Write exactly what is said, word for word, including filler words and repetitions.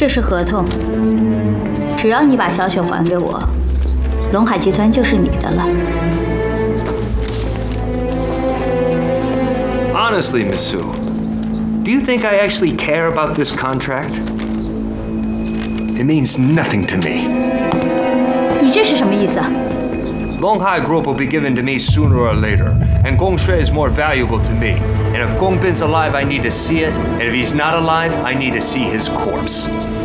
这是合同，只要你把小雪还给我，龙海集团就是你的了。 Honestly, Miss Su, do you think I actually care about this contract? It means nothing to me. 你这是什么意思啊？ Longhai Group will be given to me sooner or later, and Gong Shui is more valuable to me. And if Gong Bin's alive, I need to see it, and if he's not alive, I need to see his corpse.